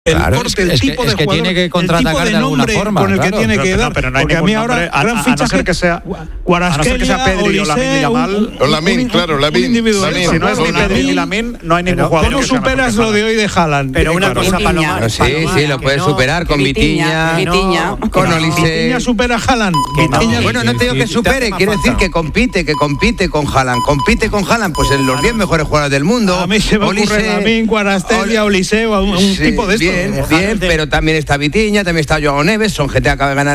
El claro, corte, el tipo de que jugador, tiene que contraatacar de alguna forma con el que tiene que dar. Pero no hay porque a mí ahora a no ser que sea Pedri o Lamine Yamal. O Lamine, claro, Lamine. Si no es ni Pedri ni Lamine, no hay ningún jugador. ¿Cómo superas lo de hoy de Haaland? Pero una cosa, Palomar. Sí, lo puedes superar con Vitinha, con Olise. Vitinha supera a Haaland. Bueno, no te digo que supere, quiero decir que compite con Haaland. Compite con Haaland, pues en los 10 mejores jugadores del mundo. A mí se me ocurre Lamine, Kvaratskhelia, Olise o un tipo de estos. Bien, pero también está Vitinha, también está Joao Neves, son gente que acaba de ganar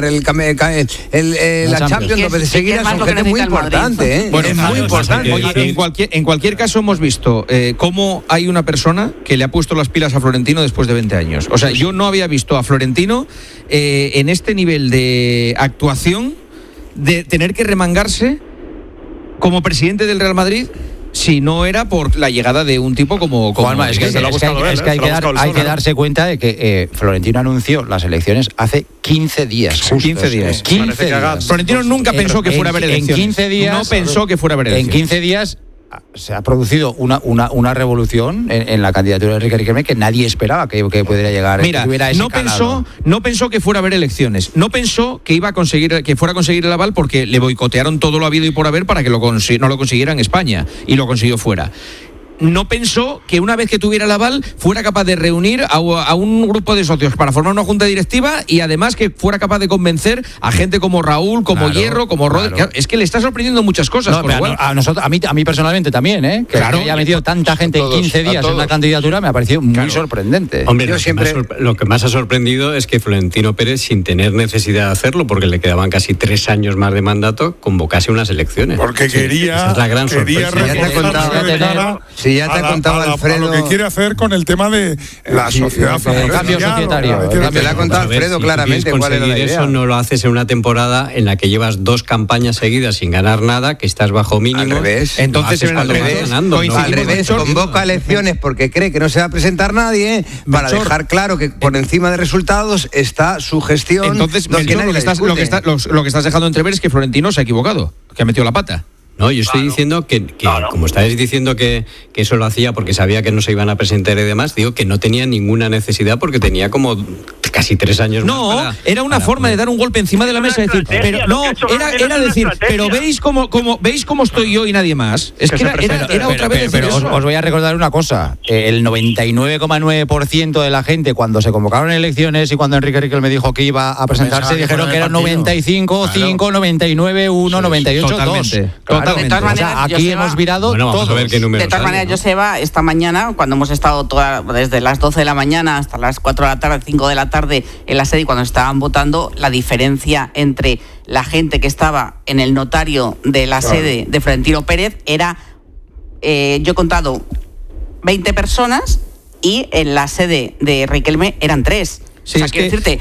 la Champions 2 veces seguidas, son gente muy importante, Bueno, es muy importante. Oye, en cualquier caso hemos visto cómo hay una persona que le ha puesto las pilas a Florentino después de 20 años. O sea, yo no había visto a Florentino en este nivel de actuación, de tener que remangarse como presidente del Real Madrid, si no era por la llegada de un tipo como Juanma, es que hay que darse cuenta de que Florentino anunció las elecciones hace 15 días. 15 días. 15 días. Florentino nunca pensó que fuera a haber elecciones. En 15 días. No pensó que fuera a haber elecciones. En 15 días se ha producido una revolución en la candidatura de Enrique Riquelme que nadie esperaba que pudiera llegar. Mira, no pensó que fuera a haber elecciones. No pensó que fuera a conseguir el aval porque le boicotearon todo lo habido y por haber para que no lo consiguiera en España, y lo consiguió fuera. No pensó que una vez que tuviera el aval fuera capaz de reunir a un grupo de socios para formar una junta directiva, y además que fuera capaz de convencer a gente como Raúl, como Hierro, como Rodri. Claro, es que le está sorprendiendo muchas cosas. A mí personalmente también, que haya metido tanta gente en 15 días en una candidatura me ha parecido muy sorprendente. Hombre, lo que más ha sorprendido es que Florentino Pérez, sin tener necesidad de hacerlo, porque le quedaban casi 3 años más de mandato, convocase unas elecciones. Porque quería... Es la gran sorpresa. Si ya te ha contado Alfredo lo que quiere hacer con el tema de la sociedad, el cambio societario. Te lo ha contado Alfredo claramente cuál era la idea. Eso no lo haces en una temporada en la que llevas 2 campañas seguidas sin ganar nada, que estás bajo mínimo. Al revés. Entonces al revés, convoca elecciones porque cree que no se va a presentar nadie, para dejar claro que por encima de resultados está su gestión. Entonces, lo que estás dejando entrever es que Florentino se ha equivocado, que ha metido la pata. No, yo estoy diciendo que como estáis diciendo que eso lo hacía porque sabía que no se iban a presentar y demás, digo que no tenía ninguna necesidad porque tenía como casi 3 años más. No, era una forma de dar un golpe encima de la mesa y decir, pero no, era decir, pero veis cómo estoy yo y nadie más. Es que era otra vez. Pero os voy a recordar una cosa, el 99,9% de la gente cuando se convocaron elecciones y cuando Enrique Riquelme dijo que iba a presentarse, dijeron que eran 95, 5, 99, 1, 98, 2. Totalmente. De todas maneras, aquí Joseba, hemos virado vamos a ver qué números. De todas maneras, Joseba, esta mañana, cuando hemos estado desde las 12 de la mañana hasta las 4 de la tarde, 5 de la tarde en la sede, y cuando estaban votando, la diferencia entre la gente que estaba en el notario de la sede de Florentino Pérez era, yo he contado 20 personas, y en la sede de Riquelme eran 3. Sí, quiero decirte,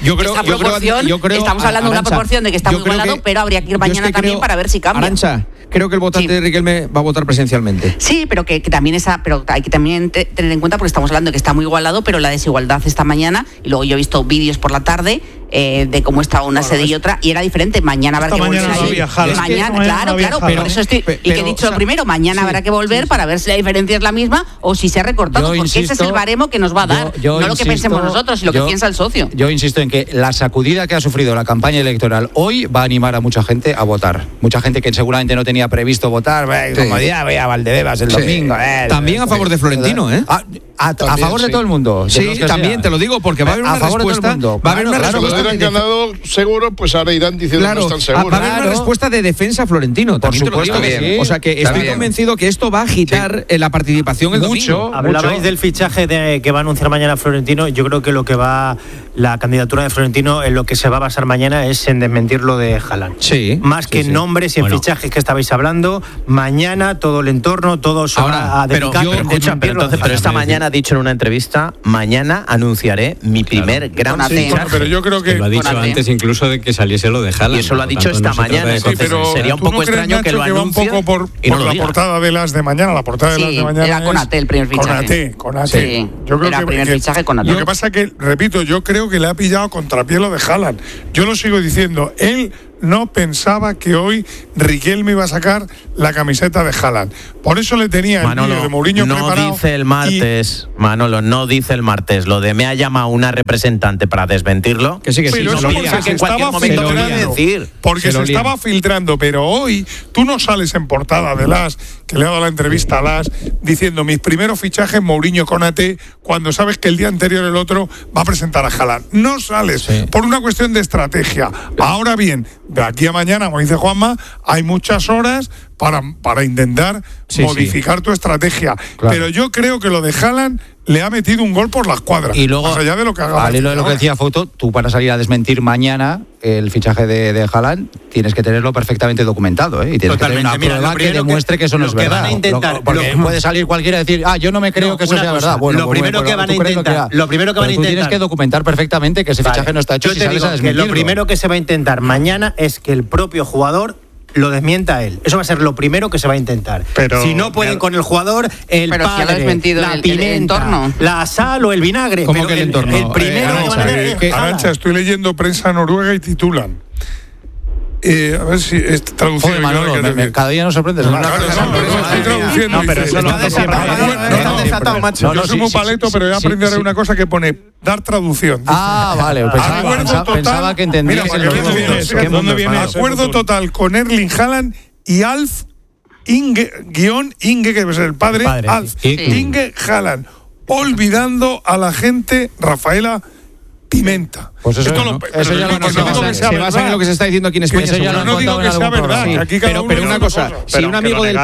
estamos hablando de una proporción de que está muy igualado, pero habría que ir mañana también para ver si cambia. Arantxa, creo que el votante de Riquelme va a votar presencialmente. Sí, pero que también pero hay que también tener en cuenta, porque estamos hablando de que está muy igualado, pero la desigualdad esta mañana, y luego yo he visto vídeos por la tarde de cómo estaba una sede y otra, y era diferente. Mañana habrá que volver claro, por eso estoy, y que he dicho primero, mañana habrá que volver para ver si la diferencia es la misma o si se ha recortado, porque ese es el baremo que nos va a dar, no lo que pensemos nosotros, sino lo que piensa el socio. Yo insisto en que la sacudida que ha sufrido la campaña electoral hoy va a animar a mucha gente a votar. Mucha gente que seguramente no tenía previsto votar, como día voy a Valdebebas el domingo. También a favor de Florentino, A favor de todo el mundo. Sí, también te lo digo, porque va a haber una respuesta. Va a haber una respuesta. Han ganado seguro, pues ahora irán diciendo que no están seguros. Va a haber una respuesta de defensa a Florentino. Por supuesto que sí. O sea que estoy convencido que esto va a agitar la participación el domingo. Hablabais del fichaje que va a anunciar mañana Florentino. Yo creo que la candidatura de Florentino en lo que se va a basar mañana es en desmentir lo de Haaland. Sí. Más que en nombres y en fichajes que estabais hablando. Mañana todo el entorno, todo se va a dedicar. Pero esta mañana ha dicho en una entrevista, mañana anunciaré mi primer gran fichaje. Pero yo creo que lo ha dicho antes incluso de que saliese lo de Haaland. Y eso lo ha dicho esta mañana. Entonces sería un poco extraño que lo anuncie. Va un poco por la portada de las de mañana. La portada de las de mañana era Konaté el primer fichaje. Konaté. Sí, yo creo era el primer fichaje Konaté. Lo que pasa que, repito, yo creo que le ha pillado contrapié lo de Haaland. Yo lo sigo diciendo. Él no pensaba que hoy Riquelme iba a sacar la camiseta de Haaland. Por eso le tenía el vídeo de Mourinho preparado. No dice el martes, Manolo, no dice el martes. Lo de me ha llamado una representante para desmentirlo. Que sí, que pero sí. eso porque se estaba filtrando. Porque se estaba filtrando, pero hoy tú no sales en portada de Las, que le ha dado la entrevista a Las, diciendo mis primeros fichajes Mourinho Konaté, cuando sabes que el día anterior el otro va a presentar a Haaland. No sales por una cuestión de estrategia. Ahora bien, de aquí a mañana, como dice Juanma, hay muchas horas para intentar modificar tu estrategia. Claro. Pero yo creo que lo de Haaland le ha metido un gol por la escuadra. Y luego, más allá de lo que haga. Al hilo de lo que decía Foto, tú para salir a desmentir mañana el fichaje de Haaland tienes que tenerlo perfectamente documentado, ¿eh? Y tienes que tener una prueba que demuestre que eso no es verdad. Porque puede salir cualquiera y decir, yo no me creo que eso sea verdad. Bueno, lo primero que van a intentar, tú tienes que documentar perfectamente que ese fichaje no está hecho. Yo te digo que lo primero que se va a intentar mañana es que el propio jugador lo desmienta él. Eso va a ser lo primero que se va a intentar. Pero si no pueden con el jugador, el padre, la pimienta, la sal o el vinagre. ¿Cómo que el entorno? El primero Arantxa, estoy leyendo prensa noruega y titulan. A ver si traducido. Joder, Manolo, cada día nos sorprendes. Estoy traduciendo. No, pero eso lo hace siempre. Está desatado, macho. Yo soy muy paleto, pero he aprendido ahora una cosa que pone dar traducción. Vale. Pensaba que entendía. ¿Dónde viene? Acuerdo total con Erling Haaland y Alf Inge, que debe ser el padre. Alf Inge Haaland. Olvidando a la gente Rafaela Pimenta. Pues eso, eso ya lo se basa en lo que se está diciendo aquí en España. Yo no digo que sea verdad. Pero una cosa, si un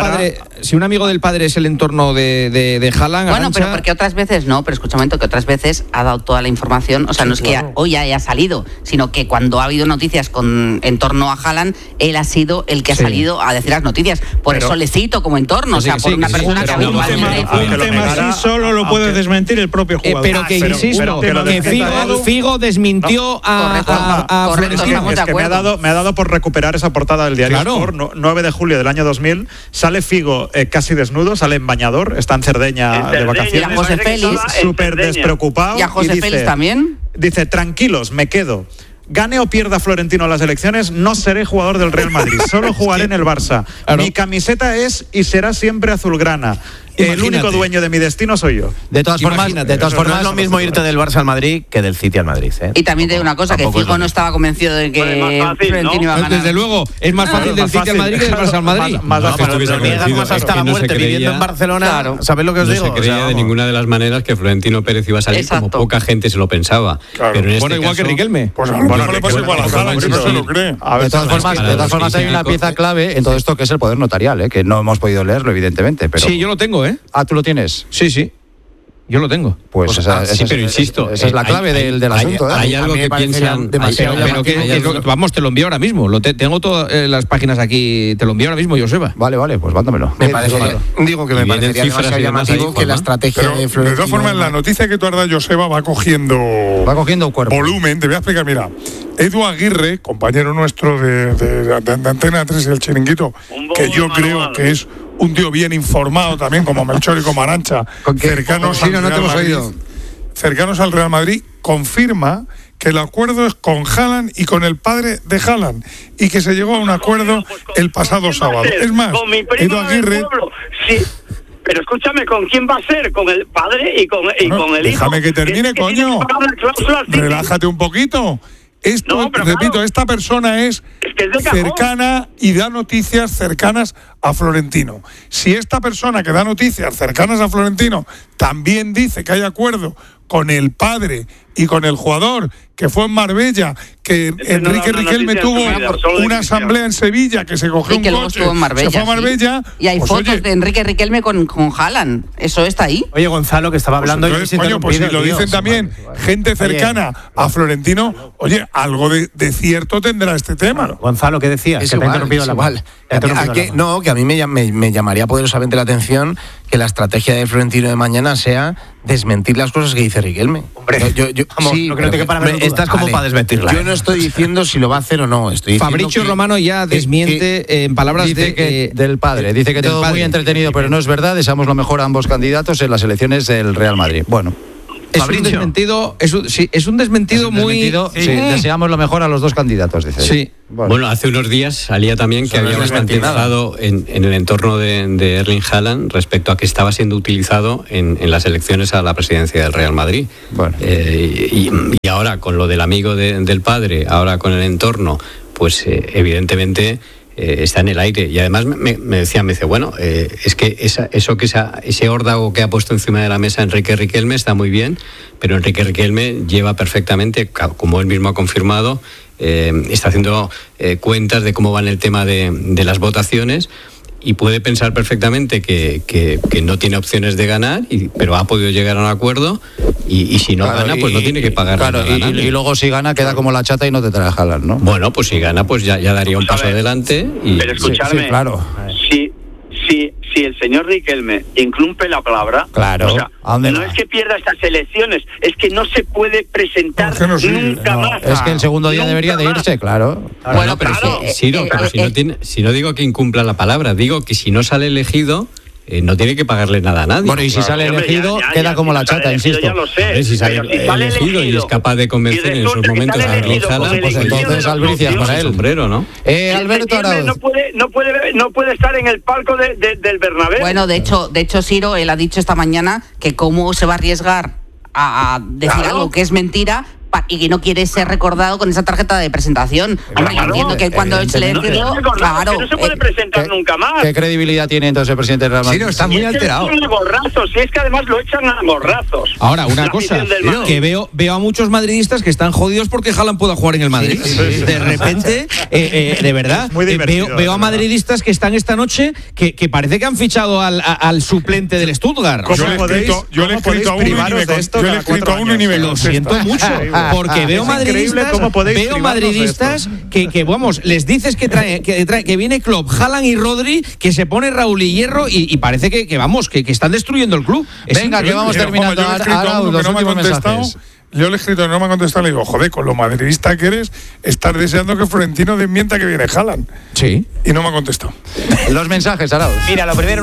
amigo del padre es el entorno de Haaland. Bueno, pero porque otras veces no, pero escucha un momento, que otras veces ha dado toda la información, o sea, no es que hoy haya salido, sino que cuando ha habido noticias en torno a Haaland, él ha sido el que ha salido a decir las noticias. Por eso le cito como entorno, o sea, por una persona que habitualmente... Un tema así solo lo puede desmentir el propio jugador. Pero que insisto, que Figo desmintió a Florentino. Es que me ha dado por recuperar esa portada del diario Sport, 9 de julio del año 2000. Sale Figo casi desnudo, sale en bañador, está en Cerdeña de vacaciones. Y a José Félix. Súper despreocupado. Y a José Félix también. Dice, tranquilos, me quedo. Gane o pierda Florentino las elecciones, no seré jugador del Real Madrid, solo jugaré en el Barça. Mi camiseta es y será siempre azulgrana. El único dueño de mi destino soy yo. De todas formas, no es lo mismo irte del Barça al Madrid que del City al Madrid, ¿eh? Y también te digo una cosa, que Figo no estaba convencido de que Florentino iba a ganar. Desde luego, es más fácil del City al Madrid que del Barça al Madrid. Más hasta la muerte viviendo en Barcelona. ¿Sabéis lo que os digo? No se creía de ninguna de las maneras que Florentino Pérez iba a salir, como poca gente se lo pensaba. Bueno, igual que Riquelme. Pues no le pasa igual a Haaland, no se lo cree. De todas formas hay una pieza clave en todo esto que es el poder notarial, que no hemos podido leerlo, evidentemente. Sí, yo lo tengo, ¿eh? ¿Tú lo tienes? Sí. Yo lo tengo. Pues pero insisto, esa es la clave del asunto. Hay algo que piensan demasiado. Vamos, te lo envío ahora mismo. Tengo todas las páginas aquí. Te lo envío ahora mismo, Joseba. Vale, pues mándamelo. Me parecería demasiado llamativo que la estrategia de Florentino. De todas formas, la noticia que tú has dado, Joseba, va cogiendo cuerpo. Volumen. Te voy a explicar, mira. Edu Aguirre, compañero nuestro de Antena 3 y el Chiringuito, que yo creo que es un tío bien informado también, como Melchor y como Arantxa, cercanos al Real Madrid, confirma que el acuerdo es con Haaland y con el padre de Haaland, y que se llegó a un acuerdo el pasado sábado. Es más, Edu Aguirre... Sí. Pero escúchame, ¿con quién va a ser? ¿Con el padre y con el hijo? Déjame que termine, coño. Relájate un poquito. Repito, esta persona es cercana y da noticias cercanas a Florentino. Si esta persona que da noticias cercanas a Florentino también dice que hay acuerdo con el padre y con el jugador, que fue en Marbella, que Enrique Riquelme tuvo una asamblea en Sevilla, que se cogió un coche, se fue a Marbella. Y hay fotos de Enrique Riquelme con Haaland. ¿Eso está ahí? Oye, Gonzalo, que estaba hablando... Pues si lo dicen también gente cercana a Florentino, oye, algo de cierto tendrá este tema. Gonzalo, ¿qué decías? Que te ha interrumpido la voz. Que a mí me llamaría poderosamente la atención que la estrategia de Florentino de mañana sea desmentir las cosas que dice Riquelme. Hombre, estás como para desmentirla. Yo no estoy diciendo si lo va a hacer o no. Fabricio Romano ya desmiente en palabras del padre. Dice que todo muy entretenido, pero no es verdad. Deseamos lo mejor a ambos candidatos en las elecciones del Real Madrid. Bueno. Es un desmentido, es un desmentido muy... Deseamos lo mejor a los dos candidatos, dice. Sí. Bueno, hace unos días salía también que había bastante enfado en el entorno de Erling Haaland respecto a que estaba siendo utilizado en las elecciones a la presidencia del Real Madrid. Bueno. Y ahora, con lo del amigo del padre, ahora con el entorno, pues evidentemente... está en el aire. Y además me dice, bueno, es que ese órdago que ha puesto encima de la mesa Enrique Riquelme está muy bien, pero Enrique Riquelme lleva perfectamente, como él mismo ha confirmado, está haciendo cuentas de cómo va en el tema de las votaciones, y puede pensar perfectamente que no tiene opciones de ganar, pero ha podido llegar a un acuerdo, y si no gana, pues no tiene que pagar nada. Y luego si gana queda como la chata y no te trae Haaland, ¿no? Bueno, pues si gana, pues ya daría un paso adelante. Pero escuchadme, sí, claro. Si el señor Riquelme incumple la palabra, claro. O sea, no es que pierda estas elecciones, es que no se puede presentar nunca más. Es que el segundo día debería de irse, claro. Bueno, pero si no digo que incumpla la palabra, digo que si no sale elegido, no tiene que pagarle nada a nadie. Bueno, y si sale elegido, queda como la chata, insisto. Ya lo sé. Si sale elegido y es capaz de convencer en esos momentos a Erling Haaland, pues entonces albricias para él. Sombrero, ¿no? Alberto Arauz. No puede estar en el palco del Bernabéu. Bueno, de hecho, Ciro, él ha dicho esta mañana que cómo se va a arriesgar a decir algo que es mentira y que no quiere ser recordado con esa tarjeta de presentación. Hombre, yo entiendo que cuando él se le decidió, claro, no se puede presentar nunca más. ¿Qué credibilidad tiene entonces el presidente del Real Madrid? Sí, no, está muy alterado. Si es que además lo echan a gorrazos. Ahora, una cosa, que veo a muchos madridistas que están jodidos porque Haaland pueda jugar en el Madrid. De repente, de verdad, veo a madridistas que están esta noche que parece que han fichado al suplente del Stuttgart. Yo le he escrito a uno y ni me lo siento mucho. Porque veo madridistas que vamos, les dices que viene Klopp, Haaland y Rodri, que se pone Raúl y Hierro y parece que están destruyendo el club. Venga, que vamos terminando. Yo le he escrito, no me ha contestado, le digo, joder, con lo madridista que eres, estás deseando que Florentino desmienta que viene Haaland. Sí. Y no me ha contestado. Los mensajes, Arauz. Mira, lo primero...